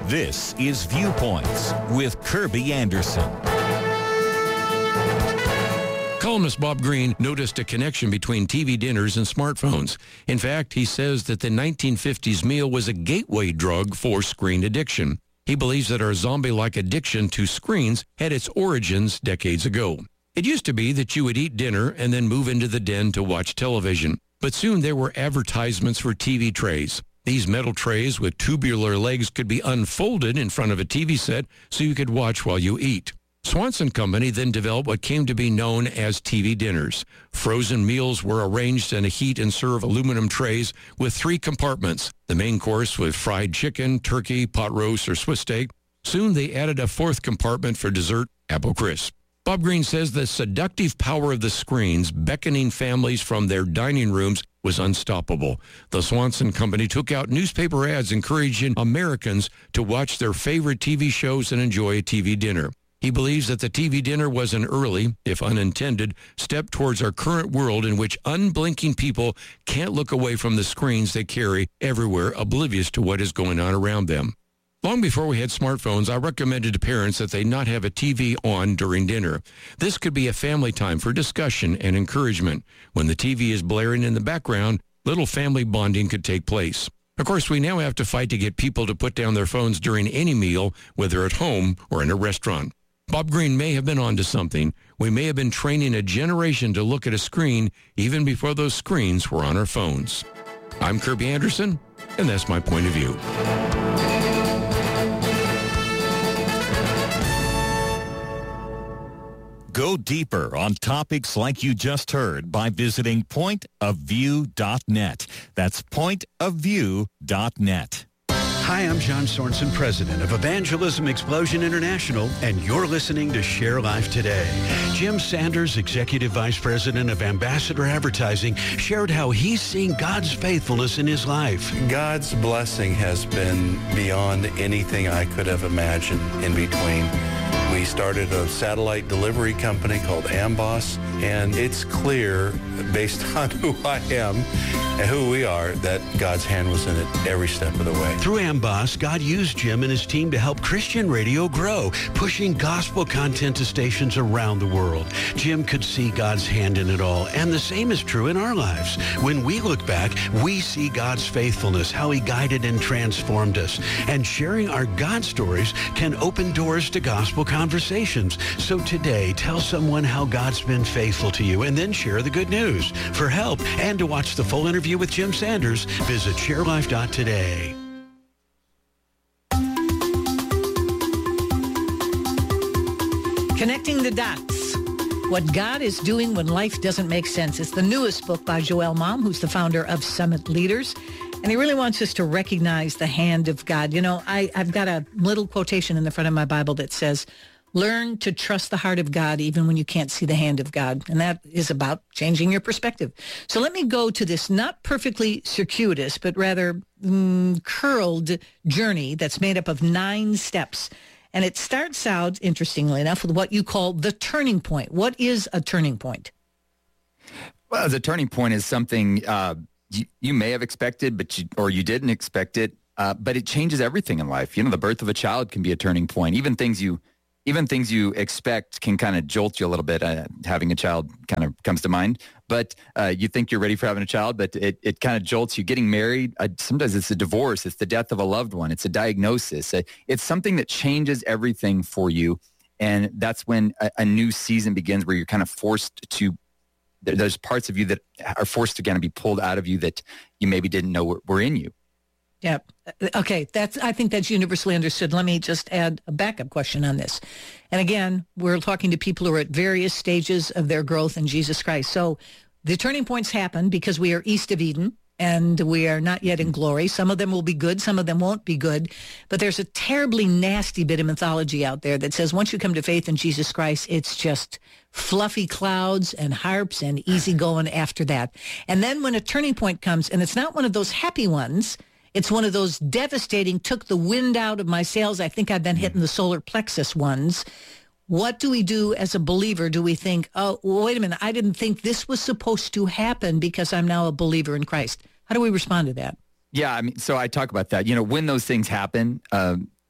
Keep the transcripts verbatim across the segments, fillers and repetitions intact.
This is Viewpoints with Kirby Anderson. Columnist Bob Greene noticed a connection between T V dinners and smartphones. In fact, he says that the nineteen fifties meal was a gateway drug for screen addiction. He believes that our zombie-like addiction to screens had its origins decades ago. It used to be that you would eat dinner and then move into the den to watch television. But soon there were advertisements for T V trays. These metal trays with tubular legs could be unfolded in front of a T V set so you could watch while you eat. Swanson Company then developed what came to be known as T V dinners. Frozen meals were arranged in a heat and serve aluminum trays with three compartments. The main course with fried chicken, turkey, pot roast, or Swiss steak. Soon they added a fourth compartment for dessert, apple crisp. Bob Greene says the seductive power of the screens beckoning families from their dining rooms was unstoppable. The Swanson Company took out newspaper ads encouraging Americans to watch their favorite T V shows and enjoy a T V dinner. He believes that the T V dinner was an early, if unintended, step towards our current world in which unblinking people can't look away from the screens they carry everywhere, oblivious to what is going on around them. Long before we had smartphones, I recommended to parents that they not have a T V on during dinner. This could be a family time for discussion and encouragement. When the T V is blaring in the background, little family bonding could take place. Of course, we now have to fight to get people to put down their phones during any meal, whether at home or in a restaurant. Bob Greene may have been onto something. We may have been training a generation to look at a screen even before those screens were on our phones. I'm Kirby Anderson, and that's my point of view. Go deeper on topics like you just heard by visiting point of view dot net. That's point of view dot net. Hi, I'm John Sorensen, president of Evangelism Explosion International, and you're listening to Share Life Today. Jim Sanders, executive vice president of Ambassador Advertising, shared how he's seen God's faithfulness in his life. God's blessing has been beyond anything I could have imagined in between. We started a satellite delivery company called Amboss, and it's clear, based on who I am and who we are, that God's hand was in it every step of the way. Through Amboss, God used Jim and his team to help Christian radio grow, pushing gospel content to stations around the world. Jim could see God's hand in it all, and the same is true in our lives. When we look back, we see God's faithfulness, how he guided and transformed us. And sharing our God stories can open doors to gospel conversations. So today, tell someone how God's been faithful to you, and then share the good news. For help and to watch the full interview with Jim Sanders, visit share life dot today. Connecting the Dots. What God is doing when life doesn't make sense. It's the newest book by Joel Malm, who's the founder of Summit Leaders. And he really wants us to recognize the hand of God. You know, I, I've got a little quotation in the front of my Bible that says, learn to trust the heart of God even when you can't see the hand of God. And that is about changing your perspective. So let me go to this not perfectly circuitous, but rather mm, curled journey that's made up of nine steps. And it starts out, interestingly enough, with what you call the turning point. What is a turning point? Well, the turning point is something uh, you, you may have expected, but you, or you didn't expect it, uh, but it changes everything in life. You know, the birth of a child can be a turning point. Even things you Even things you expect can kind of jolt you a little bit. Uh, having a child kind of comes to mind. But uh, you think you're ready for having a child, but it, it kind of jolts you. Getting married, uh, sometimes it's a divorce. It's the death of a loved one. It's a diagnosis. Uh, it's something that changes everything for you. And that's when a, a new season begins where you're kind of forced to, there's parts of you that are forced to kind of be pulled out of you that you maybe didn't know were, were in you. Yep. Okay. That's, I think that's universally understood. Let me just add a backup question on this. And again, we're talking to people who are at various stages of their growth in Jesus Christ. So the turning points happen because we are east of Eden and we are not yet in glory. Some of them will be good. Some of them won't be good. But there's a terribly nasty bit of mythology out there that says once you come to faith in Jesus Christ, it's just fluffy clouds and harps and easy going after that. And then when a turning point comes, and it's not one of those happy ones, it's one of those devastating, took the wind out of my sails. I think I've been hitting the solar plexus ones. What do we do as a believer? Do we think, oh, wait a minute, I didn't think this was supposed to happen because I'm now a believer in Christ? How do we respond to that? Yeah, I mean, so I talk about that. You know, when those things happen, uh,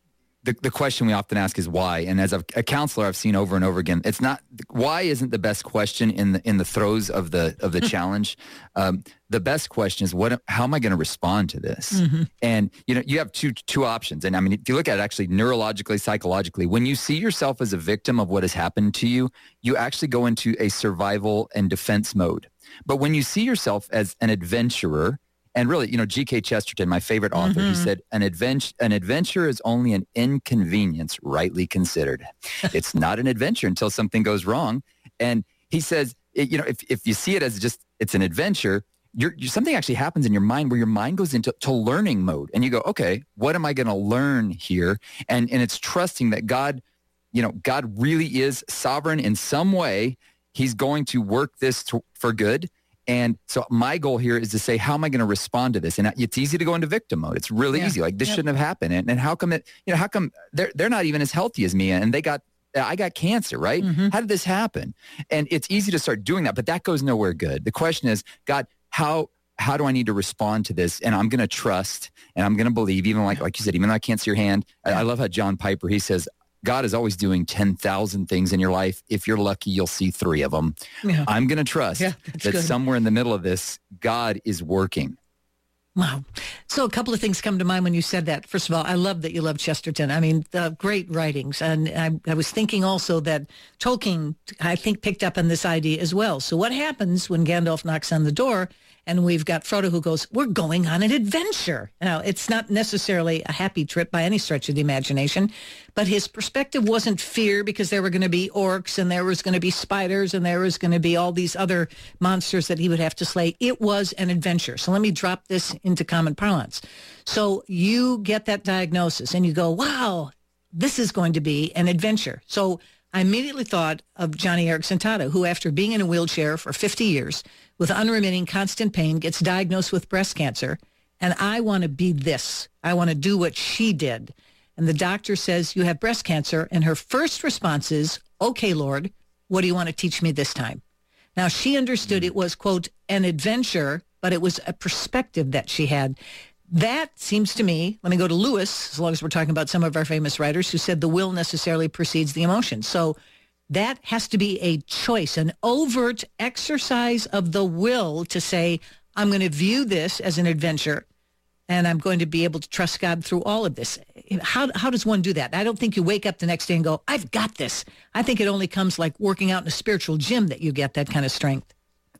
the, the question we often ask is why. And as a, a counselor, I've seen over and over again, it's not, why isn't the best question in the in the throes of the of the challenge. Um, the best question is, what? How am I going to respond to this? Mm-hmm. And, you know, you have two two options. And I mean, if you look at it actually neurologically, psychologically, when you see yourself as a victim of what has happened to you, you actually go into a survival and defense mode. But when you see yourself as an adventurer, and really, you know, G K Chesterton, my favorite author, mm-hmm. he said, an adventure, an adventure is only an inconvenience rightly considered. It's not an adventure until something goes wrong. And he says, it, you know, if, if you see it as just, it's an adventure, you're, you, something actually happens in your mind where your mind goes into to learning mode. And you go, okay, what am I going to learn here? And, and it's trusting that God, you know, God really is sovereign in some way. He's going to work this to, for good. And so my goal here is to say, how am I going to respond to this? And it's easy to go into victim mode. It's really yeah. easy. Like, this yep. shouldn't have happened. And, and how come it, you know, how come they're, they're not even as healthy as me, and they got, I got cancer, right? Mm-hmm. How did this happen? And it's easy to start doing that, but that goes nowhere good. The question is, God, how, how do I need to respond to this? And I'm going to trust, and I'm going to believe, even like, like you said, even though I can't see your hand. Yeah. I, I love how John Piper, he says, God is always doing ten thousand things in your life. If you're lucky, you'll see three of them. Yeah. I'm going to trust yeah, that good. somewhere in the middle of this, God is working. Wow. So a couple of things come to mind when you said that. First of all, I love that you love Chesterton. I mean, the great writings. And I, I was thinking also that Tolkien, I think, picked up on this idea as well. So what happens when Gandalf knocks on the door and we've got Frodo who goes, we're going on an adventure. Now, it's not necessarily a happy trip by any stretch of the imagination, but his perspective wasn't fear because there were going to be orcs and there was going to be spiders and there was going to be all these other monsters that he would have to slay. It was an adventure. So let me drop this into common parlance. So you get that diagnosis and you go, wow, this is going to be an adventure. So I immediately thought of Johnny Erickson Tata, who after being in a wheelchair for fifty years with unremitting constant pain gets diagnosed with breast cancer. And I want to be this. I want to do what she did. And the doctor says, you have breast cancer. And her first response is, okay, Lord, what do you want to teach me this time? Now, she understood it was, quote, an adventure, but it was a perspective that she had. That seems to me, let me go to Lewis, as long as we're talking about some of our famous writers, who said the will necessarily precedes the emotion. So that has to be a choice, an overt exercise of the will to say, I'm going to view this as an adventure and I'm going to be able to trust God through all of this. How how does one do that? I don't think you wake up the next day and go, I've got this. I think it only comes like working out in a spiritual gym that you get that kind of strength.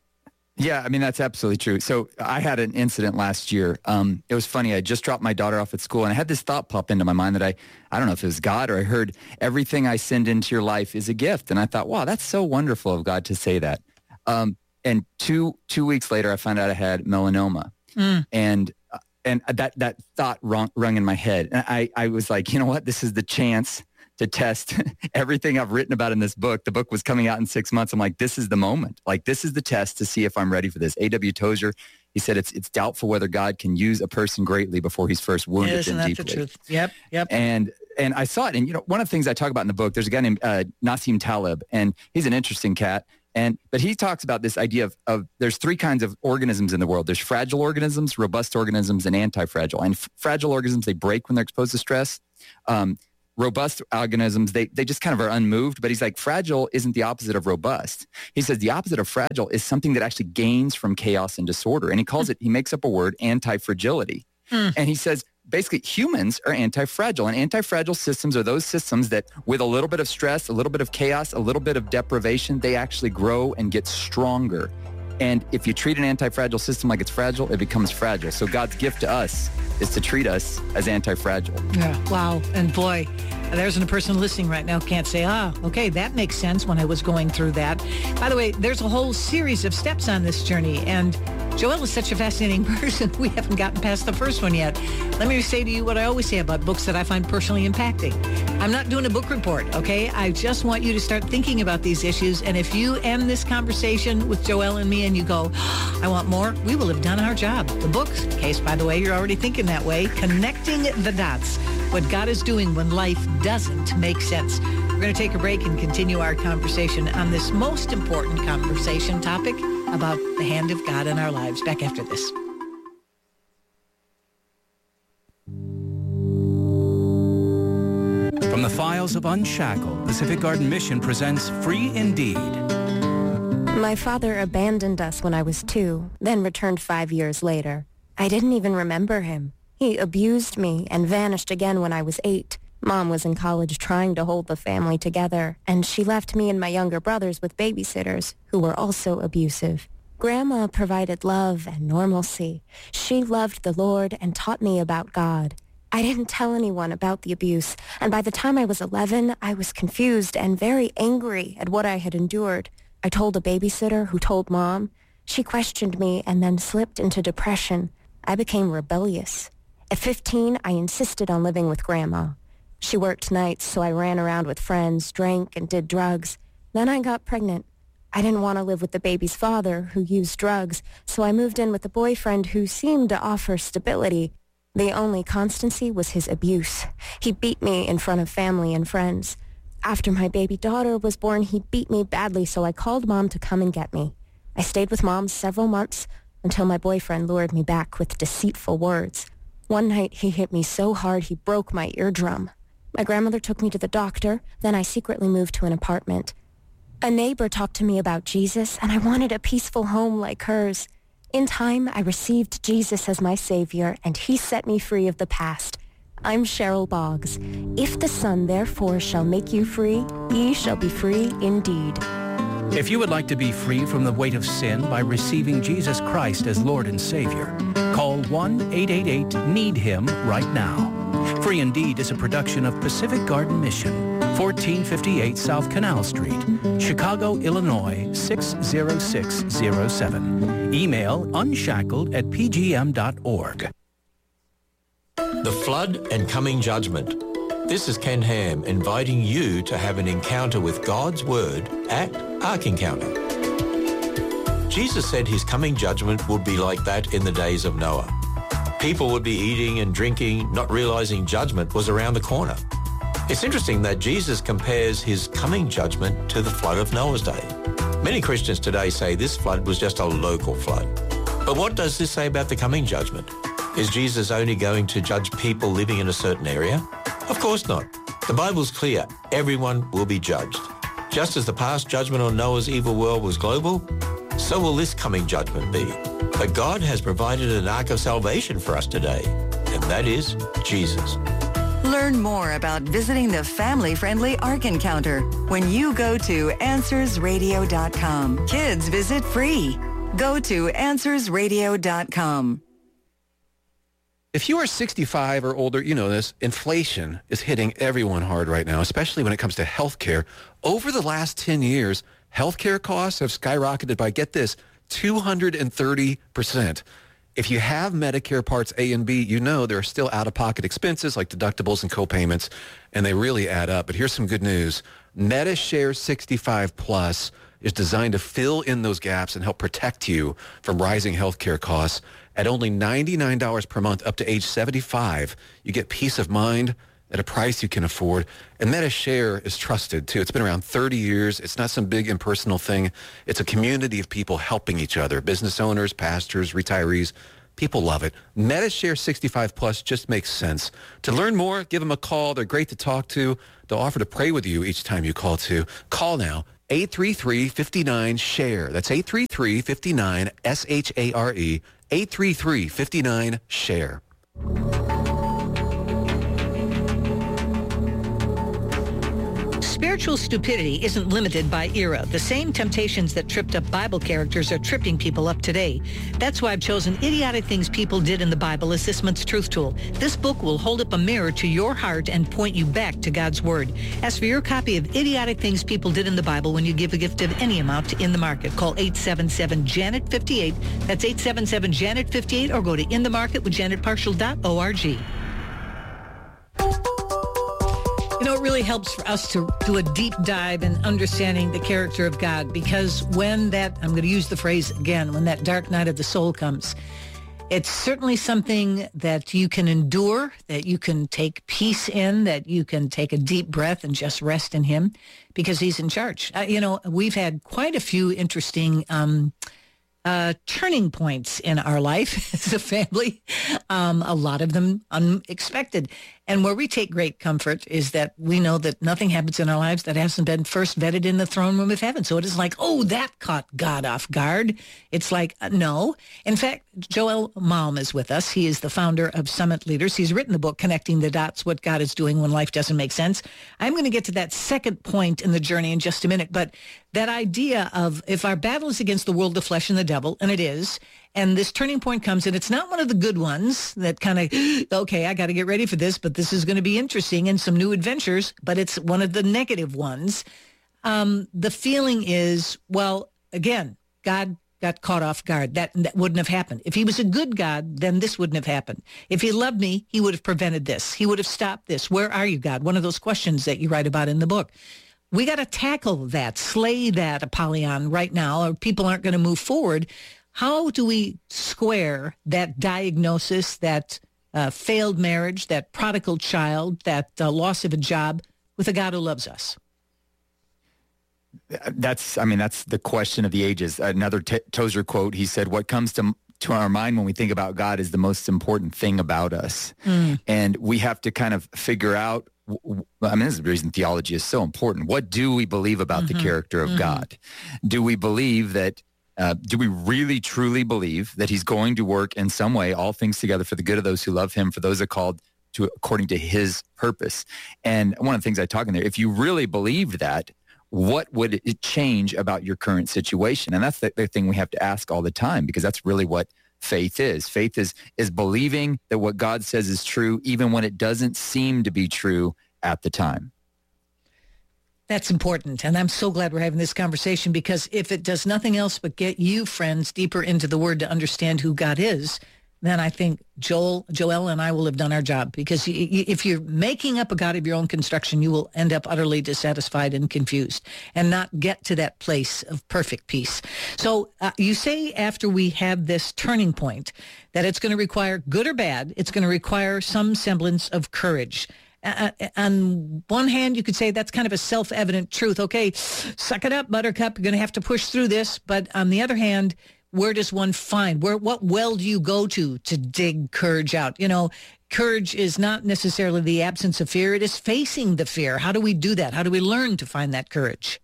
Yeah, I mean, that's absolutely true. So I had an incident last year. Um, it was funny. I just dropped my daughter off at school, and I had this thought pop into my mind that I, I don't know if it was God or I heard, everything I send into your life is a gift. And I thought, wow, that's so wonderful of God to say that. Um, and two two weeks later, I found out I had melanoma. Mm. And uh, and that, that thought rung, rung in my head. And I, I was like, you know what? This is the chance to test everything I've written about in this book. The book was coming out in six months. I'm like, this is the moment. Like, this is the test to see if I'm ready for this. A W Tozer, he said, it's it's doubtful whether God can use a person greatly before he's first wounded yeah, isn't them that deeply. The truth? Yep, yep. And and I saw it. And, you know, one of the things I talk about in the book, there's a guy named uh, Nassim Taleb, and he's an interesting cat. And but he talks about this idea of, of there's three kinds of organisms in the world. There's fragile organisms, robust organisms, and anti-fragile. And f- fragile organisms, they break when they're exposed to stress. Um, robust organisms, they, they just kind of are unmoved. But he's like, fragile isn't the opposite of robust. He says the opposite of fragile is something that actually gains from chaos and disorder. And he calls it, he makes up a word, anti-fragility. Mm. And he says, basically, humans are anti-fragile. And anti-fragile systems are those systems that with a little bit of stress, a little bit of chaos, a little bit of deprivation, they actually grow and get stronger. And if you treat an anti-fragile system like it's fragile, it becomes fragile. So God's gift to us is to treat us as anti-fragile. Yeah, wow. And boy, there's a person listening right now can't say, ah, okay, that makes sense when I was going through that. By the way, there's a whole series of steps on this journey. And Joel is such a fascinating person. We haven't gotten past the first one yet. Let me say to you what I always say about books that I find personally impacting. I'm not doing a book report, okay? I just want you to start thinking about these issues. And if you end this conversation with Joel and me and you go, I want more, we will have done our job. The book case, by the way, you're already thinking that way. Connecting the dots. What God is doing when life doesn't make sense. We're going to take a break and continue our conversation on this most important conversation topic about the hand of God in our lives. Back after this. From the files of Unshackled, Pacific Garden Mission presents Free Indeed. My father abandoned us when I was two, then returned five years later. I didn't even remember him. He abused me and vanished again when I was eight. Mom was in college trying to hold the family together, and she left me and my younger brothers with babysitters who were also abusive. Grandma provided love and normalcy. She loved the Lord and taught me about God. I didn't tell anyone about the abuse, and by the time I was eleven, I was confused and very angry at what I had endured. I told a babysitter who told Mom. She questioned me and then slipped into depression. I became rebellious. At fifteen, I insisted on living with Grandma. She worked nights, so I ran around with friends, drank, and did drugs. Then I got pregnant. I didn't want to live with the baby's father, who used drugs, so I moved in with a boyfriend who seemed to offer stability. The only constancy was his abuse. He beat me in front of family and friends. After my baby daughter was born, he beat me badly, so I called Mom to come and get me. I stayed with Mom several months until my boyfriend lured me back with deceitful words. One night, he hit me so hard he broke my eardrum. My grandmother took me to the doctor, then I secretly moved to an apartment. A neighbor talked to me about Jesus, and I wanted a peaceful home like hers. In time, I received Jesus as my Savior, and He set me free of the past. I'm Cheryl Boggs. If the Son therefore shall make you free, ye shall be free indeed. If you would like to be free from the weight of sin by receiving Jesus Christ as Lord and Savior, call one eight eight eight need him right now. Free Indeed is a production of Pacific Garden Mission, fourteen fifty-eight South Canal Street, Chicago, Illinois, six zero six zero seven. Email unshackled at p g m dot org. The Flood and Coming Judgment. This is Ken Ham inviting you to have an encounter with God's Word at Ark Encounter. Jesus said his coming judgment would be like that in the days of Noah. People would be eating and drinking, not realizing judgment was around the corner. It's interesting that Jesus compares his coming judgment to the flood of Noah's day. Many Christians today say this flood was just a local flood. But what does this say about the coming judgment? Is Jesus only going to judge people living in a certain area? Of course not. The Bible's clear. Everyone will be judged. Just as the past judgment on Noah's evil world was global, so will this coming judgment be. But God has provided an ark of salvation for us today, and that is Jesus. Learn more about visiting the family-friendly Ark Encounter when you go to answers radio dot com. Kids visit free. Go to answers radio dot com. If you are sixty-five or older, you know this, inflation is hitting everyone hard right now, especially when it comes to health care. Over the last ten years, healthcare costs have skyrocketed by, get this, two hundred thirty percent. If you have Medicare Parts A and B, you know there are still out-of-pocket expenses like deductibles and co-payments, and they really add up. But here's some good news. MediShare sixty-five Plus is designed to fill in those gaps and help protect you from rising healthcare costs. At only ninety-nine dollars per month up to age seventy-five, you get peace of mind at a price you can afford. And MediShare is trusted, too. It's been around thirty years. It's not some big impersonal thing. It's a community of people helping each other, business owners, pastors, retirees. People love it. MediShare sixty-five Plus just makes sense. To learn more, give them a call. They're great to talk to. They'll offer to pray with you each time you call, too. Call now, eight three three, five nine, S H A R E. That's eight three three, five nine, S H A R E, eight three three, five nine, S H A R E. Spiritual stupidity isn't limited by era. The same temptations that tripped up Bible characters are tripping people up today. That's why I've chosen Idiotic Things People Did in the Bible as this month's truth tool. This book will hold up a mirror to your heart and point you back to God's Word. Ask for your copy of Idiotic Things People Did in the Bible when you give a gift of any amount to In the Market. Call eight seven seven, Janet fifty-eight. That's eight seven seven, Janet fifty-eight, or go to in the market with janet partial dot org. You know, it really helps for us to do a deep dive in understanding the character of God, because when that, I'm going to use the phrase again, when that dark night of the soul comes, it's certainly something that you can endure, that you can take peace in, that you can take a deep breath and just rest in him because he's in charge. Uh, you know, we've had quite a few interesting um Uh, turning points in our life as a family, um, a lot of them unexpected. And where we take great comfort is that we know that nothing happens in our lives that hasn't been first vetted in the throne room of heaven. So it is like, oh, that caught God off guard. It's like, uh, no. In fact, Joel Malm is with us. He is the founder of Summit Leaders. He's written the book, Connecting the Dots, What God is Doing When Life Doesn't Make Sense. I'm going to get to that second point in the journey in just a minute. But that idea of if our battle is against the world, the flesh, and the devil, and it is, and this turning point comes, and it's not one of the good ones that kind of, okay, I got to get ready for this, but this is going to be interesting and some new adventures, but it's one of the negative ones. Um, the feeling is, well, again, God got caught off guard. That, that wouldn't have happened. If he was a good God, then this wouldn't have happened. If he loved me, he would have prevented this. He would have stopped this. Where are you, God? One of those questions that you write about in the book. We got to tackle that, slay that Apollyon right now, or people aren't going to move forward. How do we square that diagnosis, that uh, failed marriage, that prodigal child, that uh, loss of a job with a God who loves us? That's, I mean, that's the question of the ages. Another T- Tozer quote, he said, what comes to to our mind when we think about God is the most important thing about us. Mm. And we have to kind of figure out, I mean, this is the reason theology is so important. What do we believe about mm-hmm. the character of mm-hmm. God? Do we believe that, uh, do we really truly believe that he's going to work in some way, all things together for the good of those who love him, for those that are called to according to his purpose? And one of the things I talk in there, if you really believed that, what would it change about your current situation? And that's the, the thing we have to ask all the time, because that's really what faith is. Faith is is believing that what God says is true, even when it doesn't seem to be true at the time. That's important. And I'm so glad we're having this conversation, because if it does nothing else but get you, friends, deeper into the Word to understand who God is, then I think Joel, Joel and I will have done our job. Because you, you, if you're making up a God of your own construction, you will end up utterly dissatisfied and confused and not get to that place of perfect peace. So uh, you say after we have this turning point that it's going to require, good or bad, it's going to require some semblance of courage. Uh, on one hand, you could say that's kind of a self-evident truth. Okay, suck it up, Buttercup. You're going to have to push through this. But on the other hand, where does one find, where, what well do you go to to dig courage out? You know, courage is not necessarily the absence of fear. It is facing the fear. How do we do that? How do we learn to find that courage?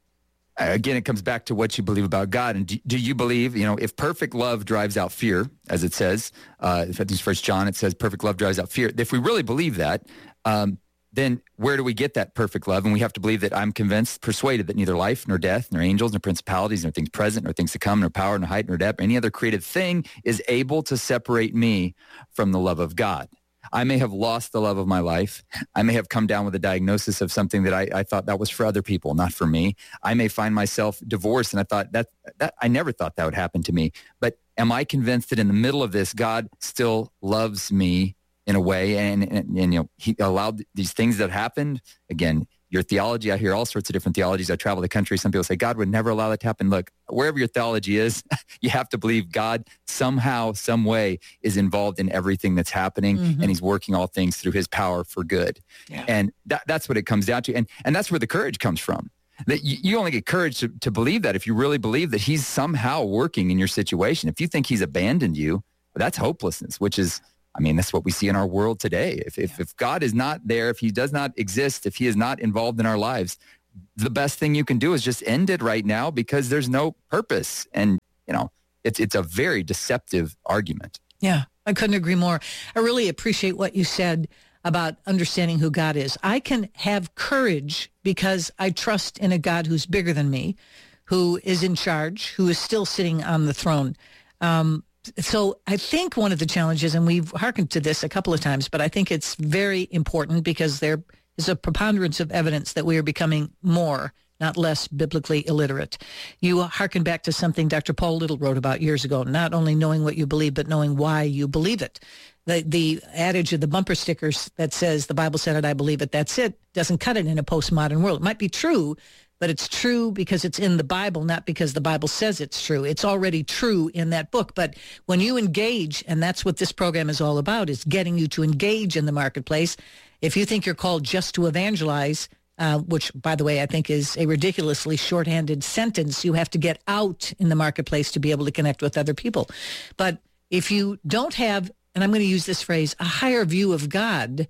Again, it comes back to what you believe about God. And do, do you believe, you know, if perfect love drives out fear, as it says, uh, if I think First John, it says perfect love drives out fear. If we really believe that, um, then where do we get that perfect love? And we have to believe that I'm convinced, persuaded that neither life, nor death, nor angels, nor principalities, nor things present, nor things to come, nor power, nor height, nor depth, any other created thing is able to separate me from the love of God. I may have lost the love of my life. I may have come down with a diagnosis of something that I, I thought that was for other people, not for me. I may find myself divorced, and I thought that, that I never thought that would happen to me. But am I convinced that in the middle of this, God still loves me in a way, and, and, and, you know, he allowed these things that happened? Again, your theology, I hear all sorts of different theologies. I travel the country. Some people say God would never allow that to happen. Look, wherever your theology is, you have to believe God somehow, some way is involved in everything that's happening, mm-hmm. and he's working all things through his power for good. Yeah. And that, that's what it comes down to. And, and that's where the courage comes from. That you, you only get courage to, to believe that if you really believe that he's somehow working in your situation. If you think he's abandoned you, that's hopelessness, which is, I mean, that's what we see in our world today. If, if if God is not there, if he does not exist, if he is not involved in our lives, the best thing you can do is just end it right now, because there's no purpose. And, you know, it's it's a very deceptive argument. Yeah, I couldn't agree more. I really appreciate what you said about understanding who God is. I can have courage because I trust in a God who's bigger than me, who is in charge, who is still sitting on the throne. Um So I think one of the challenges, and we've hearkened to this a couple of times, but I think it's very important because there is a preponderance of evidence that we are becoming more, not less, biblically illiterate. You hearken back to something Doctor Paul Little wrote about years ago, not only knowing what you believe, but knowing why you believe it. The the adage of the bumper stickers that says, the Bible said it, I believe it, that's it, doesn't cut it in a postmodern world. It might be true, but it's true because it's in the Bible, not because the Bible says it's true. It's already true in that book. But when you engage, and that's what this program is all about, is getting you to engage in the marketplace. If you think you're called just to evangelize, uh, which, by the way, I think is a ridiculously shorthanded sentence, you have to get out in the marketplace to be able to connect with other people. But if you don't have, and I'm going to use this phrase, a higher view of God,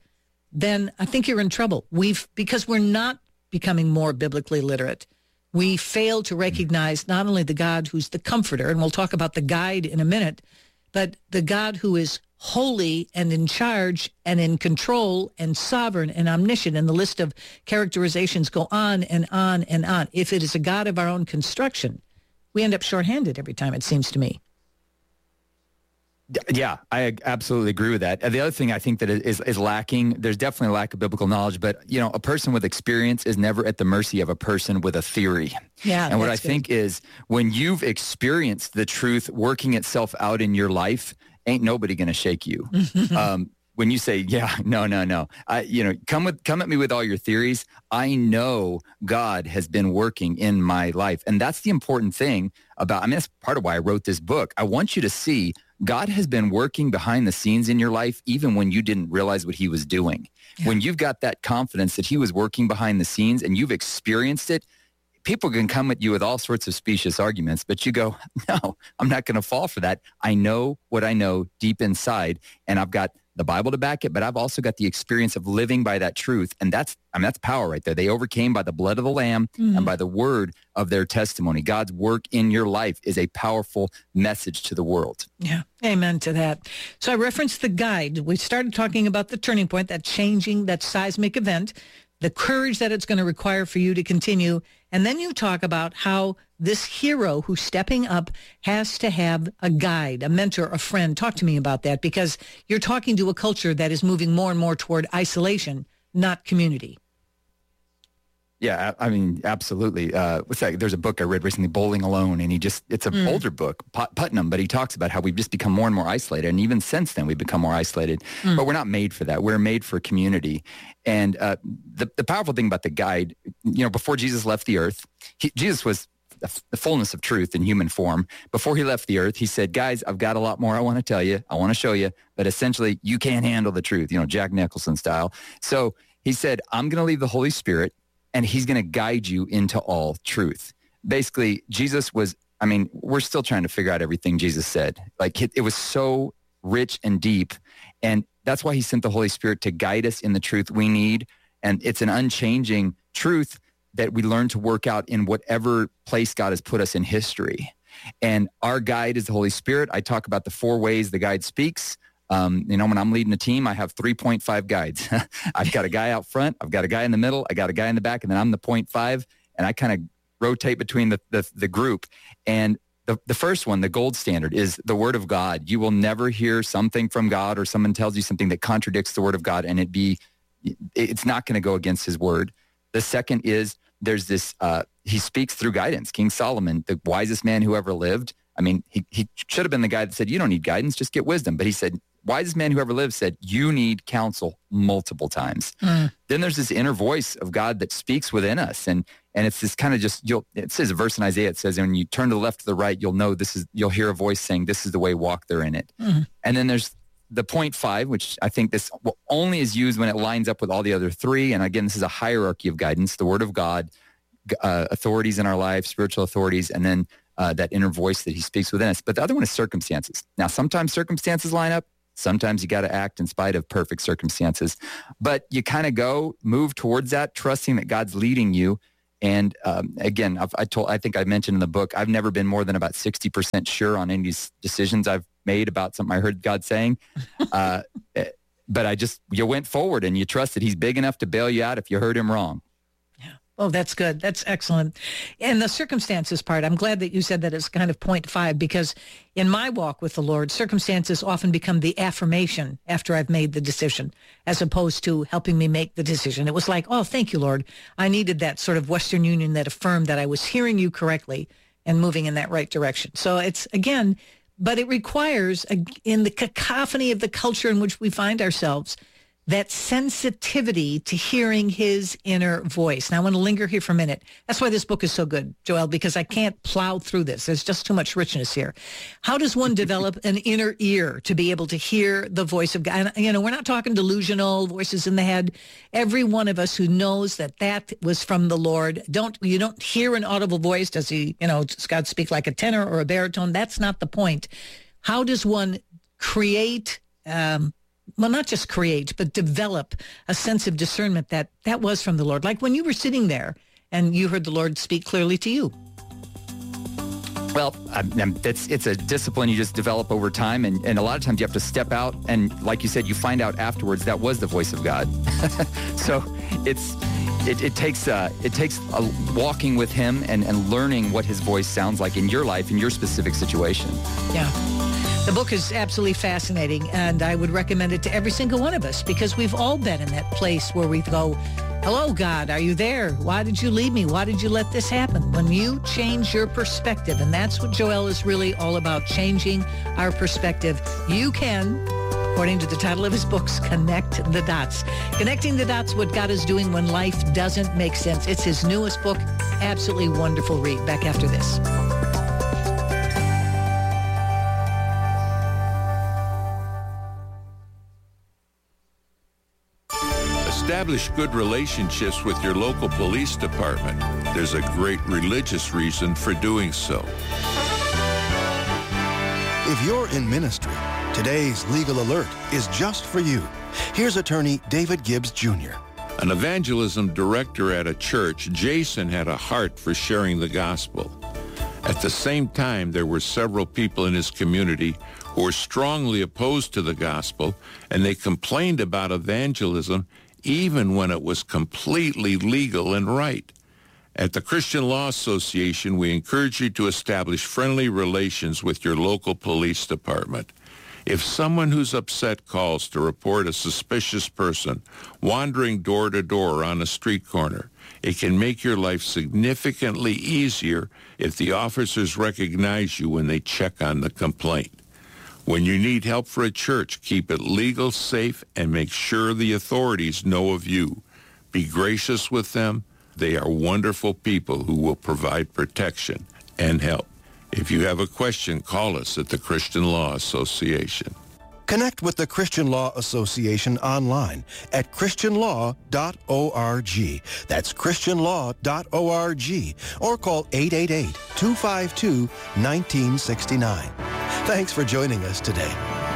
then I think you're in trouble. We've, because we're not becoming more biblically literate, we fail to recognize not only the God who's the comforter, and we'll talk about the guide in a minute, but the God who is holy and in charge and in control and sovereign and omniscient. And the list of characterizations go on and on and on. If it is a God of our own construction, we end up shorthanded every time, it seems to me. Yeah, I absolutely agree with that. And the other thing I think that is, is lacking, there's definitely a lack of biblical knowledge, but, you know, a person with experience is never at the mercy of a person with a theory. Yeah, and what I good. think is when you've experienced the truth working itself out in your life, ain't nobody going to shake you. um, when you say, yeah, no, no, no, I, you know, come with, come at me with all your theories. I know God has been working in my life. And that's the important thing about, I mean, that's part of why I wrote this book. I want you to see God has been working behind the scenes in your life, even when you didn't realize what he was doing. Yeah. When you've got that confidence that he was working behind the scenes and you've experienced it, people can come at you with all sorts of specious arguments, but you go, no, I'm not going to fall for that. I know what I know deep inside, and I've got the Bible to back it, but I've also got the experience of living by that truth. And that's, I mean, that's power right there. They overcame by the blood of the Lamb mm-hmm. and by the word of their testimony. God's work in your life is a powerful message to the world. Yeah. Amen to that. So I referenced the guide. We started talking about the turning point, that changing, that seismic event, the courage that it's going to require for you to continue. And then you talk about how this hero who's stepping up has to have a guide, a mentor, a friend. Talk to me about that, because you're talking to a culture that is moving more and more toward isolation, not community. Yeah, I mean, absolutely. Uh, what's that? There's a book I read recently, Bowling Alone, and he just, it's an mm. older book, Put- Putnam, but he talks about how we've just become more and more isolated. And even since then, we've become more isolated. Mm. But we're not made for that. We're made for community. And uh, the, the powerful thing about the guide, you know, before Jesus left the earth, he, Jesus was the fullness of truth in human form. Before he left the earth, he said, guys, I've got a lot more I want to tell you. I want to show you. But essentially, you can't handle the truth, you know, Jack Nicholson style. So he said, I'm going to leave the Holy Spirit, and he's going to guide you into all truth. Basically, Jesus was, I mean, we're still trying to figure out everything Jesus said. Like, it, it was so rich and deep. And that's why he sent the Holy Spirit to guide us in the truth we need. And it's an unchanging truth that we learn to work out in whatever place God has put us in history. And our guide is the Holy Spirit. I talk about the four ways the guide speaks. Um, you know, when I'm leading a team, I have three point five guides. I've got a guy out front, I've got a guy in the middle, I got a guy in the back, and then I'm the point five, and I kind of rotate between the, the, the group. And the, the first one, the gold standard, is the Word of God. You will never hear something from God or someone tells you something that contradicts the Word of God, and it be, it's not going to go against his word. The second is there's this, uh, he speaks through guidance. King Solomon, the wisest man who ever lived, I mean, he, he should have been the guy that said, you don't need guidance, just get wisdom. But he said, wisest man who ever lived said, you need counsel multiple times. Mm. Then there's this inner voice of God that speaks within us. And and it's this kind of just, you'll, it says a verse in Isaiah, it says, when you turn to the left or the right, you'll know this is, you'll hear a voice saying, this is the way, walk therein it. Mm. And then there's the point five, which I think this only is used when it lines up with all the other three. And again, this is a hierarchy of guidance, the Word of God, uh, authorities in our life, spiritual authorities, and then uh, that inner voice that he speaks within us. But the other one is circumstances. Now, sometimes circumstances line up. Sometimes you got to act in spite of perfect circumstances. But you kind of go, move towards that, trusting that God's leading you. And um, again, I've, I told, I think I mentioned in the book, I've never been more than about sixty percent sure on any decisions I've made about something I heard God saying. Uh, but I just, you went forward and you trusted he's big enough to bail you out if you heard him wrong. Yeah. Oh, that's good. That's excellent. And the circumstances part, I'm glad that you said that it's kind of point five, because in my walk with the Lord, circumstances often become the affirmation after I've made the decision, as opposed to helping me make the decision. It was like, oh, thank you, Lord. I needed that sort of Western Union that affirmed that I was hearing you correctly and moving in that right direction. So it's, again, but it requires, in the cacophony of the culture in which we find ourselves, that sensitivity to hearing his inner voice. Now, I want to linger here for a minute. That's why this book is so good, Joel, because I can't plow through this. There's just too much richness here. How does one develop an inner ear to be able to hear the voice of God? And, you know, we're not talking delusional voices in the head. Every one of us who knows that that was from the Lord, don't you don't hear an audible voice. Does he, you know, does God speak like a tenor or a baritone? That's not the point. How does one create um well, not just create, but develop a sense of discernment that that was from the Lord. Like when you were sitting there and you heard the Lord speak clearly to you. Well, um, it's, it's a discipline you just develop over time. And, and a lot of times you have to step out. And like you said, you find out afterwards that was the voice of God. So it's it, it takes uh, it takes a walking with him and, and learning what his voice sounds like in your life, in your specific situation. Yeah. The book is absolutely fascinating, and I would recommend it to every single one of us because we've all been in that place where we go, hello, God, are you there? Why did you leave me? Why did you let this happen? When you change your perspective, and that's what Joel is really all about, changing our perspective, you can, according to the title of his books, connect the dots. Connecting the dots, what God is doing when life doesn't make sense. It's his newest book. Absolutely wonderful read. Back after this. Establish good relationships with your local police department. There's a great religious reason for doing so. If you're in ministry, today's Legal Alert is just for you. Here's attorney David Gibbs, Junior An evangelism director at a church, Jason had a heart for sharing the gospel. At the same time, there were several people in his community who were strongly opposed to the gospel, and they complained about evangelism even when it was completely legal and right. At the Christian Law Association, we encourage you to establish friendly relations with your local police department. If someone who's upset calls to report a suspicious person wandering door to door on a street corner, it can make your life significantly easier if the officers recognize you when they check on the complaint. When you need help for a church, keep it legal, safe, and make sure the authorities know of you. Be gracious with them. They are wonderful people who will provide protection and help. If you have a question, call us at the Christian Law Association. Connect with the Christian Law Association online at christian law dot org. That's christian law dot org. Or call eight eight eight, two five two, one nine six nine. Thanks for joining us today.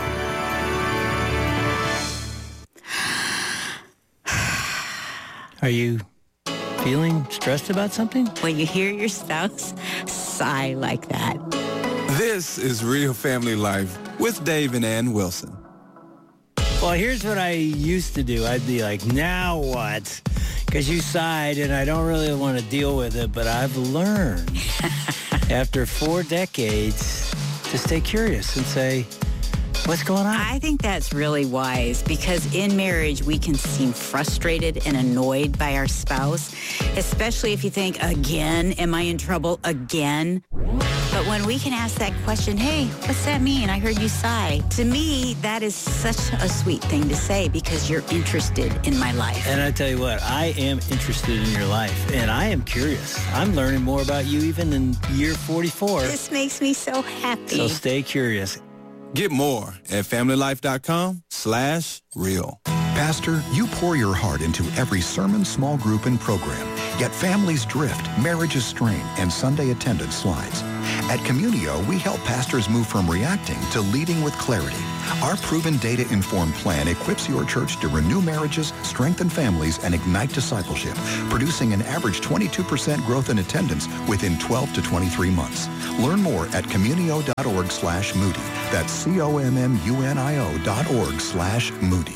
Are you feeling stressed about something? When you hear your spouse sigh like that. This is Real Family Life with Dave and Ann Wilson. Well, here's what I used to do. I'd be like, now what? Because you sighed and I don't really want to deal with it, but I've learned after four decades to stay curious and say, what's going on? I think that's really wise because in marriage, we can seem frustrated and annoyed by our spouse, especially if you think, again, am I in trouble again? But when we can ask that question, hey, what's that mean? I heard you sigh. To me, that is such a sweet thing to say because you're interested in my life. And I tell you what, I am interested in your life, and I am curious. I'm learning more about you even in year forty-four. This makes me so happy. So stay curious. Get more at familylife.com slash real. Pastor, you pour your heart into every sermon, small group, and program. Yet families drift, marriages strain, and Sunday attendance slides. At Communio, we help pastors move from reacting to leading with clarity. Our proven data-informed plan equips your church to renew marriages, strengthen families, and ignite discipleship, producing an average twenty-two percent growth in attendance within twelve to twenty-three months. Learn more at communio.org slash Moody. That's C-O-M-M-U-N-I-O dot org slash Moody.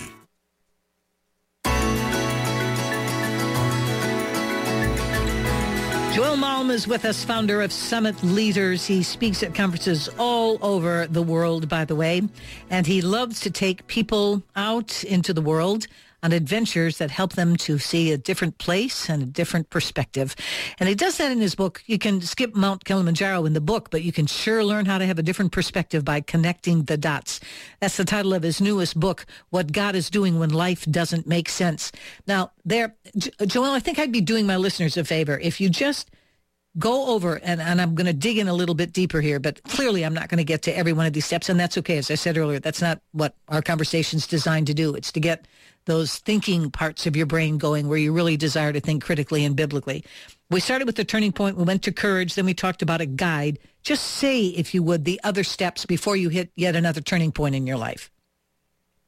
Joel Malm is with us, founder of Summit Leaders. He speaks at conferences all over the world, by the way, and he loves to take people out into the world on adventures that help them to see a different place and a different perspective. And he does that in his book. You can skip Mount Kilimanjaro in the book, but you can sure learn how to have a different perspective by connecting the dots. That's the title of his newest book, What God is Doing When Life Doesn't Make Sense. Now, there, Joel, I think I'd be doing my listeners a favor if you just go over, and, and I'm going to dig in a little bit deeper here, but clearly I'm not going to get to every one of these steps, and that's okay. As I said earlier, that's not what our conversation's designed to do. It's to get those thinking parts of your brain going where you really desire to think critically and biblically. We started with the turning point. We went to courage. Then we talked about a guide. Just say, if you would, the other steps before you hit yet another turning point in your life.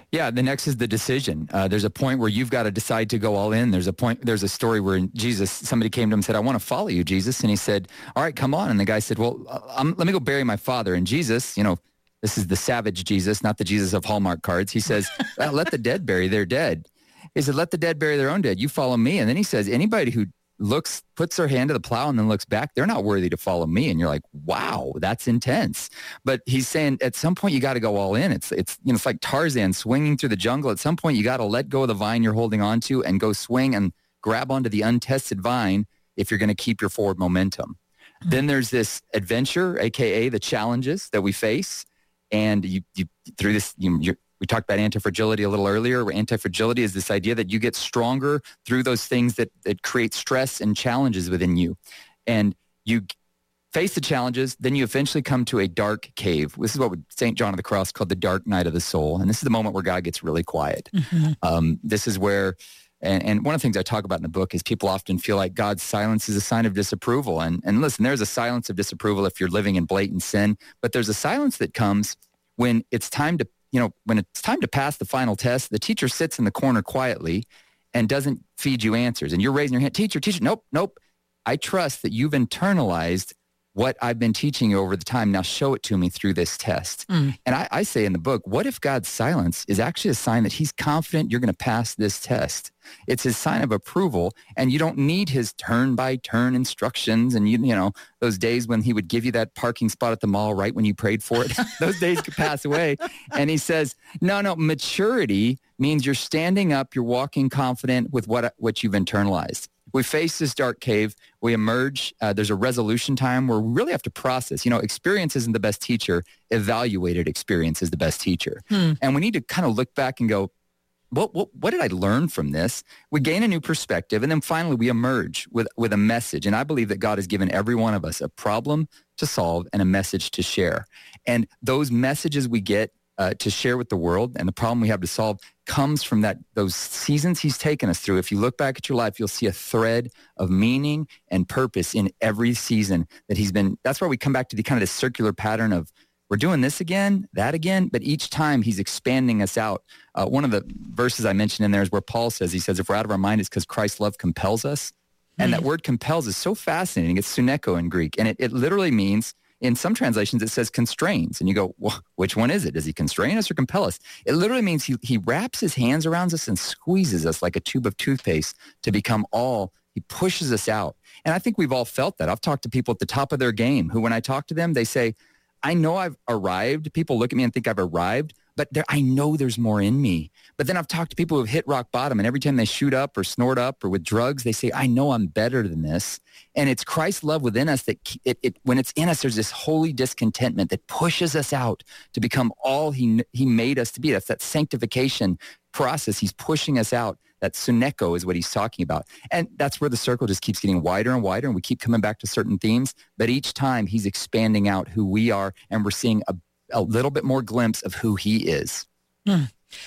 Yeah, the next is the decision. Uh, there's a point where you've got to decide to go all in. There's a point, there's a story where Jesus, somebody came to him and said, I want to follow you, Jesus. And he said, all right, come on. And the guy said, well, um, let me go bury my father. And Jesus, you know, this is the savage Jesus, not the Jesus of Hallmark cards. He says, well, let the dead bury their dead. He said, let the dead bury their own dead. You follow me. And then he says, anybody who looks, puts their hand to the plow and then looks back, they're not worthy to follow me. And you're like, wow, that's intense. But he's saying at some point you got to go all in. It's, it's, you know, it's like Tarzan swinging through the jungle. At some point you got to let go of the vine you're holding on to and go swing and grab onto the untested vine if you're going to keep your forward momentum. Mm-hmm. Then there's this adventure, A K A the challenges that we face. And you, you through this, you, you're, we talked about anti-fragility a little earlier, where anti-fragility is this idea that you get stronger through those things that, that create stress and challenges within you. And you face the challenges, then you eventually come to a dark cave. This is what Saint John of the Cross called the dark night of the soul. And this is the moment where God gets really quiet. Mm-hmm. Um, this is where, and, and one of the things I talk about in the book is people often feel like God's silence is a sign of disapproval. And, and listen, there's a silence of disapproval if you're living in blatant sin, but there's a silence that comes when it's time to You know, when it's time to pass the final test, the teacher sits in the corner quietly and doesn't feed you answers. And you're raising your hand, teacher, teacher, nope, nope. I trust that you've internalized what I've been teaching you over the time. Now show it to me through this test. Mm. And I, I say in the book, what if God's silence is actually a sign that he's confident you're going to pass this test? It's his sign of approval, and you don't need his turn-by-turn instructions. And, you you know, those days when he would give you that parking spot at the mall right when you prayed for it, those days could pass away. And he says, no, no, maturity means you're standing up, you're walking confident with what, what you've internalized. We face this dark cave. We emerge. Uh, there's a resolution time where we really have to process. You know, experience isn't the best teacher. Evaluated experience is the best teacher. Hmm. And we need to kind of look back and go, What, what what did I learn from this? We gain a new perspective, and then finally we emerge with, with a message. And I believe that God has given every one of us a problem to solve and a message to share. And those messages we get uh, to share with the world and the problem we have to solve comes from that those seasons he's taken us through. If you look back at your life, you'll see a thread of meaning and purpose in every season that he's been. That's why we come back to the kind of this circular pattern of, we're doing this again, that again, but each time he's expanding us out. Uh, one of the verses I mentioned in there is where Paul says, he says, if we're out of our mind, it's because Christ's love compels us. Mm. And that word compels is so fascinating. It's suneko in Greek. And it, it literally means, in some translations, it says constrains. And you go, well, which one is it? Does he constrain us or compel us? It literally means he, he wraps his hands around us and squeezes us like a tube of toothpaste to become all. He pushes us out. And I think we've all felt that. I've talked to people at the top of their game who, when I talk to them, they say, I know I've arrived. People look at me and think I've arrived, but there, I know there's more in me. But then I've talked to people who have hit rock bottom, and every time they shoot up or snort up or with drugs, they say, I know I'm better than this. And it's Christ's love within us that it, it, when it's in us, there's this holy discontentment that pushes us out to become all he, he made us to be. That's that sanctification process. He's pushing us out. That suneko is what he's talking about. And that's where the circle just keeps getting wider and wider, and we keep coming back to certain themes. But each time he's expanding out who we are, and we're seeing a, a little bit more glimpse of who he is. Hmm.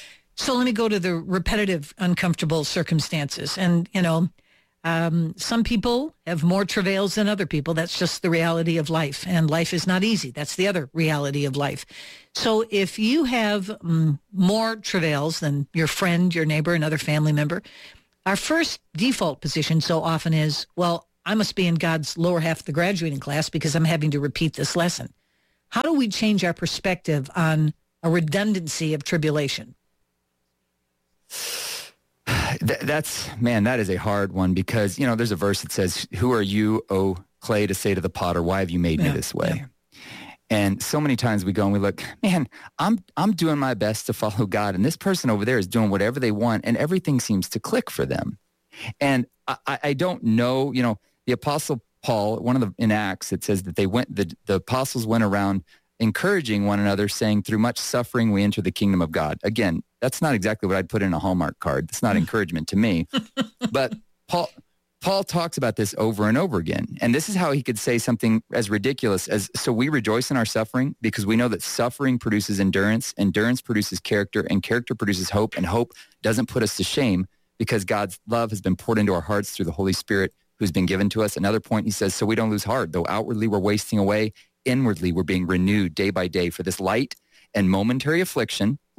So let me go to the repetitive, uncomfortable circumstances. And, you know, um, some people have more travails than other people. That's just the reality of life. And life is not easy. That's the other reality of life. So if you have um, more travails than your friend, your neighbor, another family member, our first default position so often is, well, I must be in God's lower half of the graduating class because I'm having to repeat this lesson. How do we change our perspective on a redundancy of tribulation? That's, man, that is a hard one because, you know, there's a verse that says, who are you, O clay, to say to the potter, why have you made yeah, me this way? Yeah. And so many times we go and we look, man, I'm I'm doing my best to follow God, and this person over there is doing whatever they want, and everything seems to click for them. And I, I don't know, you know, the Apostle Paul, one of the, in Acts, it says that they went, the, the apostles went around encouraging one another, saying, through much suffering we enter the kingdom of God. Again, that's not exactly what I'd put in a Hallmark card. That's not encouragement to me. But Paul Paul talks about this over and over again. And this is how he could say something as ridiculous as, so we rejoice in our suffering because we know that suffering produces endurance, endurance produces character, and character produces hope, and hope doesn't put us to shame because God's love has been poured into our hearts through the Holy Spirit who's been given to us. Another point, he says, so we don't lose heart. Though outwardly we're wasting away, inwardly we're being renewed day by day for this light and momentary affliction,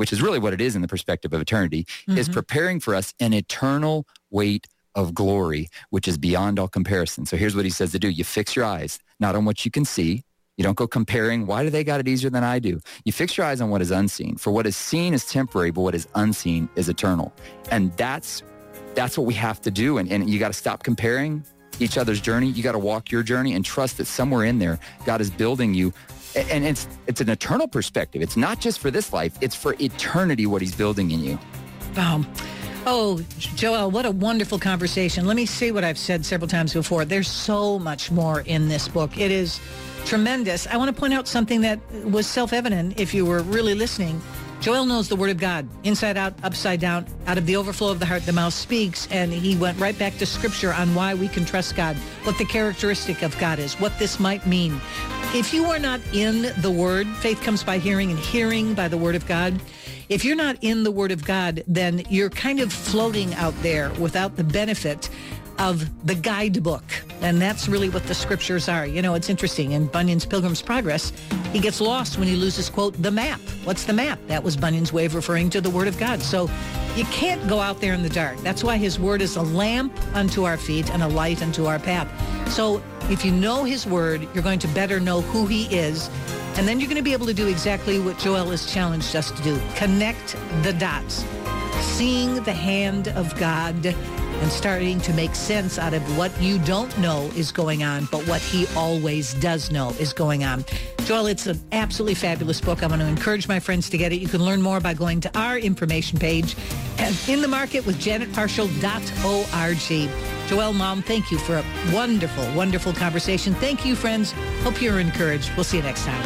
which is really what it is in the perspective of eternity, mm-hmm. is preparing for us an eternal weight of glory, which is beyond all comparison. So here's what he says to do. You fix your eyes, not on what you can see. You don't go comparing, why do they got it easier than I do? You fix your eyes on what is unseen. For what is seen is temporary, but what is unseen is eternal. And that's that's what we have to do. And, and you got to stop comparing each other's journey. You got to walk your journey and trust that somewhere in there, God is building you. And it's it's an eternal perspective. It's not just for this life. It's for eternity what he's building in you. Wow. Oh, Joel, what a wonderful conversation. Let me say what I've said several times before. There's so much more in this book. It is tremendous. I want to point out something that was self-evident if you were really listening. Joel knows the Word of God, inside out, upside down, out of the overflow of the heart, the mouth speaks, and he went right back to Scripture on why we can trust God, what the characteristic of God is, what this might mean. If you are not in the Word, faith comes by hearing and hearing by the Word of God. If you're not in the Word of God, then you're kind of floating out there without the benefit of the guidebook. And that's really what the Scriptures are. You know, it's interesting. In Bunyan's Pilgrim's Progress, he gets lost when he loses, quote, the map. What's the map? That was Bunyan's way of referring to the Word of God. So you can't go out there in the dark. That's why his Word is a lamp unto our feet and a light unto our path. So if you know his Word, you're going to better know who he is. And then you're going to be able to do exactly what Joel has challenged us to do. Connect the dots. Seeing the hand of God and starting to make sense out of what you don't know is going on, but what he always does know is going on. Joel, it's an absolutely fabulous book. I want to encourage my friends to get it. You can learn more by going to our information page at in the market with janet parshall dot org. Joel, Mom, thank you for a wonderful, wonderful conversation. Thank you, friends. Hope you're encouraged. We'll see you next time.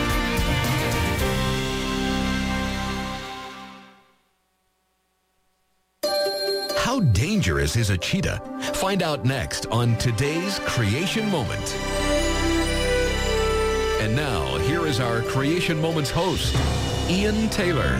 How dangerous is a cheetah? Find out next on today's Creation Moment. And now, here is our Creation Moments host, Ian Taylor.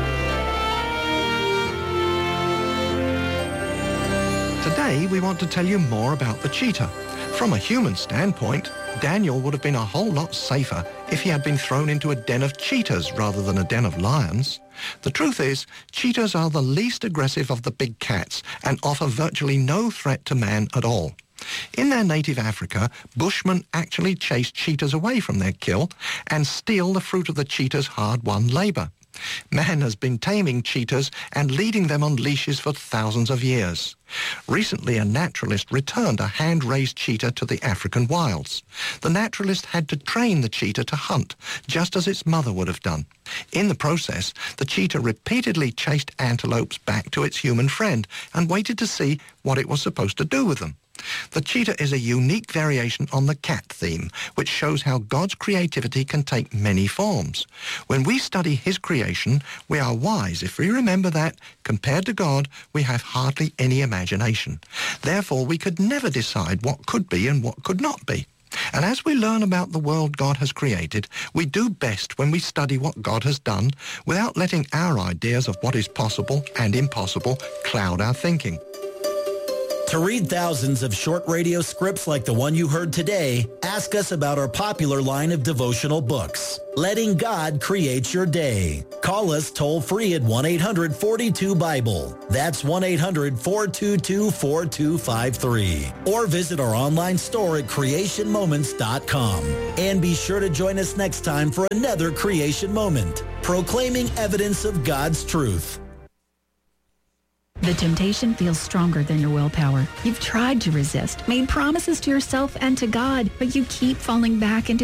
Today, we want to tell you more about the cheetah. From a human standpoint, Daniel would have been a whole lot safer if he had been thrown into a den of cheetahs rather than a den of lions. The truth is, cheetahs are the least aggressive of the big cats and offer virtually no threat to man at all. In their native Africa, Bushmen actually chase cheetahs away from their kill and steal the fruit of the cheetah's hard-won labor. Man has been taming cheetahs and leading them on leashes for thousands of years. Recently, a naturalist returned a hand-raised cheetah to the African wilds. The naturalist had to train the cheetah to hunt, just as its mother would have done. In the process, the cheetah repeatedly chased antelopes back to its human friend and waited to see what it was supposed to do with them. The cheetah is a unique variation on the cat theme, which shows how God's creativity can take many forms. When we study his creation, we are wise if we remember that, compared to God, we have hardly any imagination. Therefore, we could never decide what could be and what could not be. And as we learn about the world God has created, we do best when we study what God has done without letting our ideas of what is possible and impossible cloud our thinking. To read thousands of short radio scripts like the one you heard today, ask us about our popular line of devotional books, Letting God Create Your Day. Call us toll-free at one eight hundred four two Bible. That's one eight hundred four two two four two five three. Or visit our online store at creation moments dot com. And be sure to join us next time for another Creation Moment, proclaiming evidence of God's truth. The temptation feels stronger than your willpower. You've tried to resist, made promises to yourself and to God, but you keep falling back into